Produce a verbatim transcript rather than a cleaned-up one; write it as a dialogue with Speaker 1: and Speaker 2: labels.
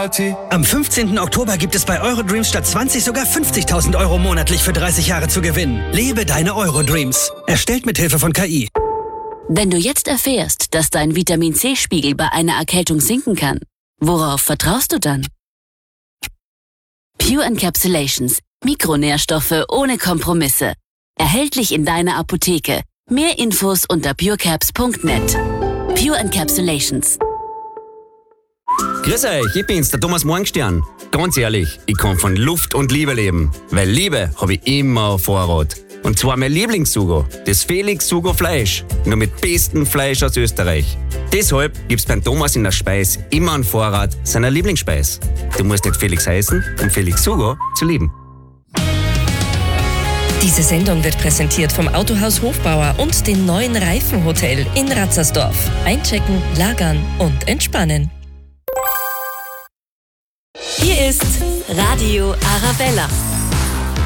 Speaker 1: Party.
Speaker 2: Am fünfzehnten Oktober gibt es bei Eurodreams statt zwanzig sogar fünfzigtausend Euro monatlich für dreißig Jahre zu gewinnen. Lebe deine Eurodreams. Erstellt mit Hilfe von K I.
Speaker 3: Wenn du jetzt erfährst, dass dein Vitamin-C-Spiegel bei einer Erkältung sinken kann, worauf vertraust du dann? Pure Encapsulations. Mikronährstoffe ohne Kompromisse. Erhältlich in deiner Apotheke. Mehr Infos unter purecaps punkt net. Pure Encapsulations.
Speaker 4: Grüß euch, ich bin's, der Thomas Morgenstern. Ganz ehrlich, ich kann von Luft und Liebe leben. Weil Liebe habe ich immer auf Vorrat. Und zwar mein Lieblingssugo, das Felix Sugo Fleisch. Nur mit bestem Fleisch aus Österreich. Deshalb gibt's beim Thomas in der Speis immer einen Vorrat seiner Lieblingsspeis. Du musst nicht Felix heißen, um Felix Sugo zu lieben.
Speaker 5: Diese Sendung wird präsentiert vom Autohaus Hofbauer und dem neuen Reifenhotel in Ratzersdorf. Einchecken, lagern und entspannen.
Speaker 3: Hier ist Radio Arabella.